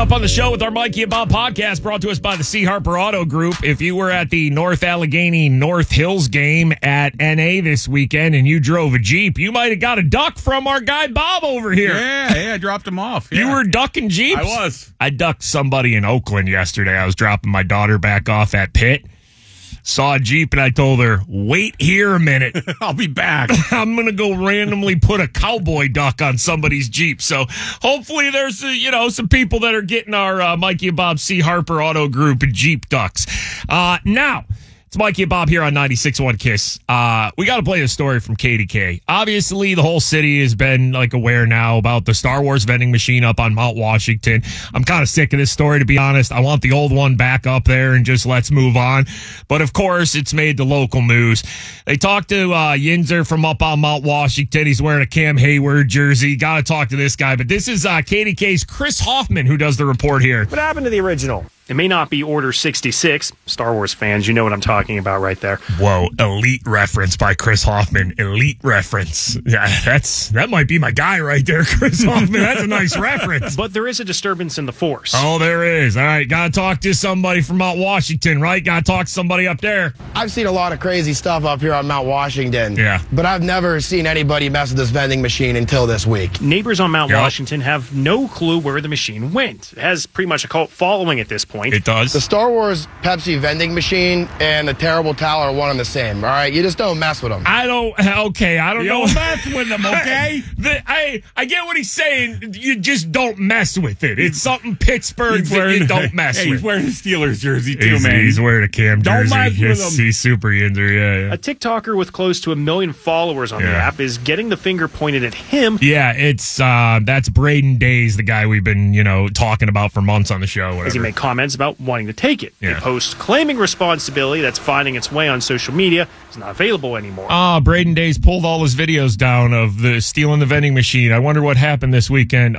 up on the show with our Mikey and Bob podcast brought to us by the C. Harper Auto Group. If you were at the North Allegheny North Hills game at NA this weekend and you drove a Jeep, you might have got a duck from our guy Bob over here. Yeah, I dropped him off. Yeah. You were ducking Jeeps? I was. I ducked somebody in Oakland yesterday. I was dropping my daughter back off at Pitt. Saw a Jeep and I told her, wait here a minute. I'll be back. I'm going to go randomly put a cowboy duck on somebody's Jeep. So hopefully there's, some people that are getting our Mikey and Bob C. Harper Auto Group Jeep ducks. Now, it's Mikey and Bob here on 96.1 KISS. We got to play a story from KDK. Obviously, the whole city has been aware now about the Star Wars vending machine up on Mount Washington. I'm kind of sick of this story, to be honest. I want the old one back up there and just let's move on. But of course, it's made the local news. They talked to Yinzer from up on Mount Washington. He's wearing a Cam Hayward jersey. Got to talk to this guy. But this is KDK's Chris Hoffman who does the report here. What happened to the original? It may not be Order 66. Star Wars fans, you know what I'm talking about right there. Whoa, elite reference by Chris Hoffman. Elite reference. Yeah, that might be my guy right there, Chris Hoffman. That's a nice reference. But there is a disturbance in the force. Oh, there is. All right, got to talk to somebody from Mount Washington, right? Got to talk to somebody up there. I've seen a lot of crazy stuff up here on Mount Washington. Yeah. But I've never seen anybody mess with this vending machine until this week. Neighbors on Mount Washington have no clue where the machine went. It has pretty much a cult following at this point. It does. The Star Wars Pepsi vending machine and the Terrible Towel are one and the same, all right? You just don't mess with them. I don't know. Don't mess with them, okay? I get what he's saying. You just don't mess with it. It's something Pittsburgh that you don't mess with. He's wearing a Steelers jersey, too, man. He's wearing a Cam jersey. Don't mess with him. He's super Yinzer, yeah. A TikToker with close to 1 million followers on the app is getting the finger pointed at him. Yeah, it's that's Braden Days, the guy we've been, talking about for months on the show. Whatever. As he made comments about wanting to take it. Yeah. A post claiming responsibility that's finding its way on social media is not available anymore. Braden Days pulled all his videos down of the stealing the vending machine. I wonder what happened this weekend.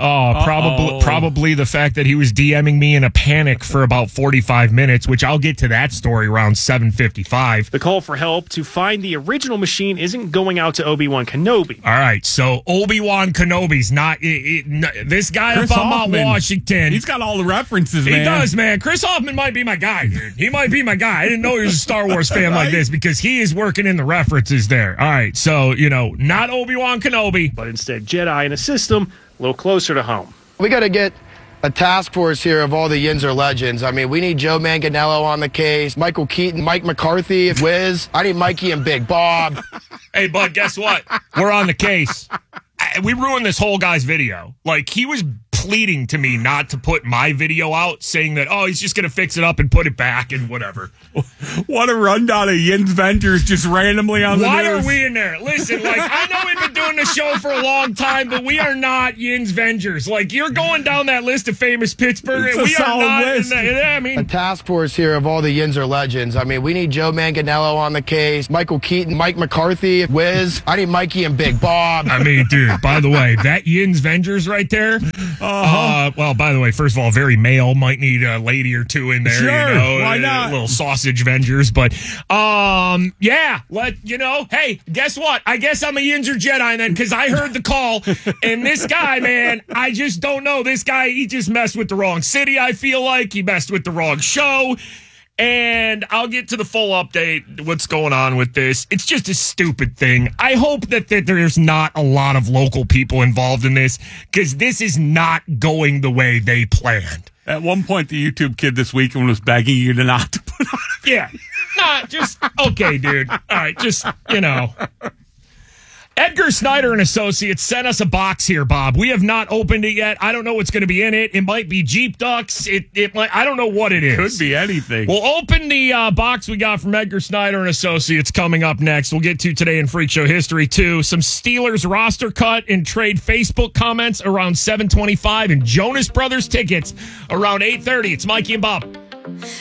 Probably the fact that he was DMing me in a panic for about 45 minutes, which I'll get to that story around 7:55. The call for help to find the original machine isn't going out to Obi-Wan Kenobi. All right, so Obi-Wan Kenobi's not this guy Chris up on Hoffman. Mount Washington. He's got all the references, man. He does, man. Chris Hoffman might be my guy, dude. He might be my guy. I didn't know he was a Star Wars fan like this because he is working in the references there. All right, so, not Obi-Wan Kenobi. But instead, Jedi in a system a little closer to home. We got to get a task force here of all the Yinzer legends. I mean, we need Joe Manganiello on the case, Michael Keaton, Mike McCarthy, Wiz. I need Mikey and Big Bob. Hey, bud, guess what? We're on the case. We ruined this whole guy's video. He was pleading to me not to put my video out, saying that, he's just going to fix it up and put it back and whatever. What a rundown of Yinz Ventures just randomly on the news. Why are we in there? Listen, I know we've been doing the show for a long time, but we are not Yinz Vengers. You're going down that list of famous Pittsburgh, and we are not list. A task force here of all the Yinzer legends. I mean, we need Joe Manganiello on the case, Michael Keaton, Mike McCarthy, Wiz. I need Mikey and Big Bob. I mean, dude, by the way, that Yinz Vengers right there, well, by the way, first of all, very male, might need a lady or two in there, Sure, why not? Little sausage Vengers, but, hey, guess what? I guess I'm a Yinzer Jedi then, because I heard the call, and this guy, man, I just don't know. This guy, he just messed with the wrong city, I feel like. He messed with the wrong show. And I'll get to the full update, what's going on with this. It's just a stupid thing. I hope that there's not a lot of local people involved in this, because this is not going the way they planned. At one point, the YouTube kid this weekend was begging you to not to put on a Yeah. Okay, dude. All right, Edgar Snyder and Associates sent us a box here, Bob. We have not opened it yet. I don't know what's going to be in it. It might be Jeep ducks. It might, I don't know what it is. Could be anything. We'll open the box we got from Edgar Snyder and Associates coming up next. We'll get to today in Freak Show history, too. Some Steelers roster cut and trade Facebook comments around 7:25 and Jonas Brothers tickets around 8:30. It's Mikey and Bob.